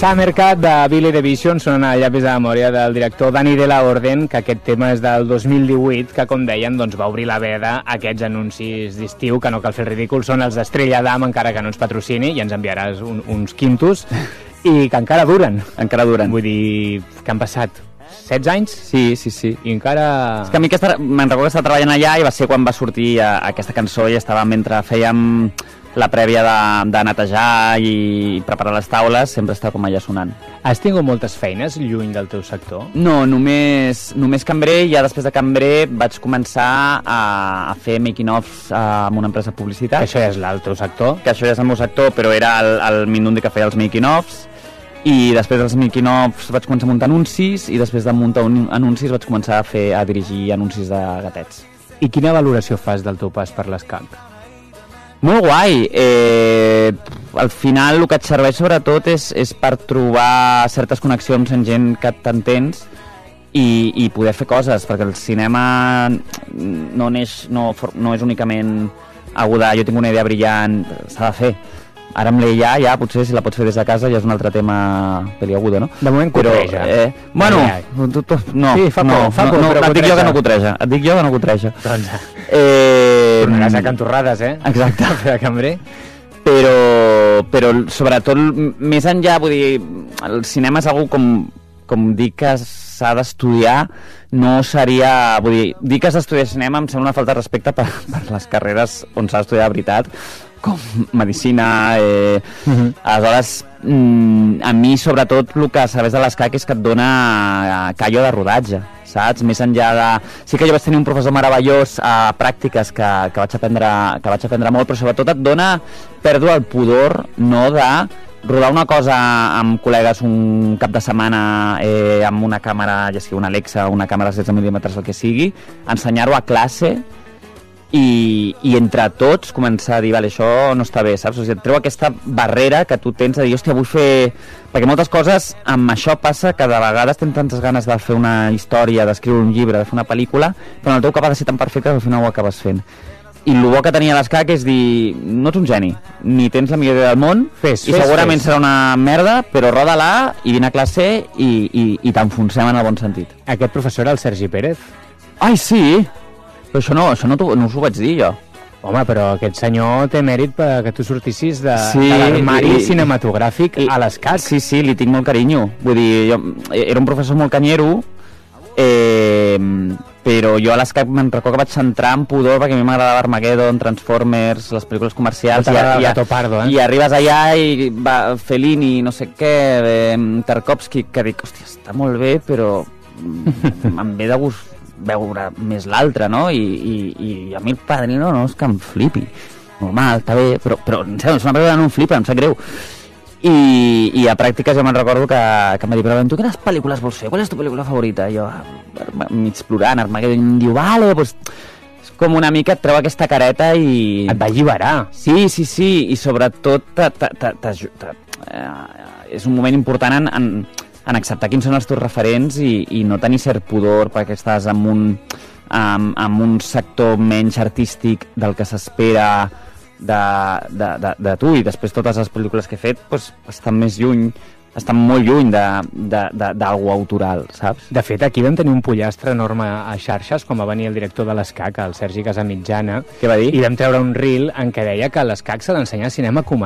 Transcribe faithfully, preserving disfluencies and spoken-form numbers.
Summercat de Billy the Vision són a llapis de memòria del director Danny de la Orden, que aquest tema és del dos mil divuit, que com deien doncs, va obrir la veda a aquests anuncis d'estiu, que no cal fer el ridícul, són els d'Estrella Damm, encara que no ens patrocini, i ens enviaràs un, uns quintos, i que encara duren. Encara duren. Vull dir, que han passat setze anys? Sí, sí, sí. I encara... És que a mi aquesta, me'n recordo que estava treballant allà i va ser quan va sortir a, a aquesta cançó i estava mentre fèiem la prèvia de, de netejar i preparar les taules, sempre estava com allà sonant. Has tingut moltes feines lluny del teu sector? No, només, només cambrer, i ja després de cambrer vaig començar a, a fer making-offs amb una empresa de publicitat. Que això ja és el teu sector? Que això ja és el meu sector, però era el, el Mindundi que feia els making-offs, i després dels making-offs vaig començar a muntar anuncis, i després de muntar un, anuncis vaig començar a, fer, a dirigir anuncis de gatets. I quina valoració fas del teu pas per l'escac? Molt guai. Eh, al final el que et serveix sobretot és, és per trobar certes connexions amb gent que t'entens i, i poder fer coses, perquè el cinema no, neix, no, no és únicament aguda, jo tinc una idea brillant, s'ha de fer. Ara amb l'A I, ja, potser si la pots fer des de casa ja és un altre tema peliagudo, no? De moment cutreja. Però, eh, bueno, tu, tu, no, sí, fa por, no, fa por, no, no, però et dic jo que no cutreja, et dic jo que no cutreja. Doncs, eh, tornaràs a cantorrades, eh? Exacte. De cambrer. Però, però sobretot, més enllà, vull dir, el cinema és algo com, com dir que s'ha d'estudiar, no seria... Vull dir, dir que has d'estudiar cinema em sembla una falta de respecte per, per les carreres on s'ha d'estudiar de veritat, com medicina, eh... Uh-huh. Aleshores, mm, a mi sobretot el que sabés de l'escac és que et dona callo de rodatge, saps? Més enllà de... Sí que jo vaig tenir un professor meravellós a pràctiques que, que, vaig aprendre, que vaig aprendre molt, però sobretot et dona pèrdua el pudor, no de rodar una cosa amb col·legues un cap de setmana eh, amb una càmera, ja sigui una Alexa, una càmera de setze mil·límetres, el que sigui, ensenyar-ho a classe i, i entre tots començar a dir, vale, això no està bé, saps? O sigui, et treu aquesta barrera que tu tens de dir, hòstia, vull fer... Perquè moltes coses, amb això passa que de vegades tens tantes ganes de fer una història, d'escriure un llibre, de fer una pel·lícula, però en el teu cap ha de ser tan perfecte que al final ho acabes fent. I el bo que tenia l'escac és dir, no ets un geni, ni tens la millor idea del món, fes, i fes, segurament fes. serà una merda, però roda-la i vine a classe i, i, i t'enfonsem en el bon sentit. Aquest professor era el Sergi Pérez. Ai, sí! Però això no, això no, no us ho vaig dir jo. Home, però aquest senyor té mèrit perquè tu sortissis de, sí, de l'armari i, cinematogràfic i, a l'escac. Sí, sí, li tinc molt carinyo. Vull dir, jo, era un professor molt canyero, eh, però jo a l'escac me'n recordo que vaig centrar en pudor perquè a mi m'agradava Armageddon, Transformers, les pel·lícules comercials, i, i, i, Pardo, eh? i arribes allà i va Fellini, no sé què, eh, Tarkovsky, que dic, hòstia, està molt bé, però em ve de gust veure més l'altre, no? I, i, i a mi el Padrino no és que em flipi. Normal, està bé, però, però en sèrio, és una pel·lícula que no em flipa, em sap greu. I, i a pràctiques jo me'n recordo que, que em va dir, però tu quines pel·lícules vols fer? Qual és tu pel·lícula favorita? I jo, mig plorant, Armageddon, em diu, vale, doncs... És com una mica et treu aquesta careta i... Et va alliberar. Sí, sí, sí, i sobretot ta, ta, ta, ta, ta, eh, és un moment important en... en en acceptar quins són els teus referents i, i no tenir cert pudor perquè estàs en un, en, en un sector menys artístic del que s'espera de, de, de, de tu, i després totes les pel·lícules que he fet pues, estan més lluny, estan molt lluny d'algú autoral, saps? De fet, aquí vam tenir un pollastre enorme a xarxes quan va venir el director de l'escac, el Sergi Casamitjana. Què va dir? I vam treure un reel en què deia que a l'escac s'ha d'ensenyar cinema comercial.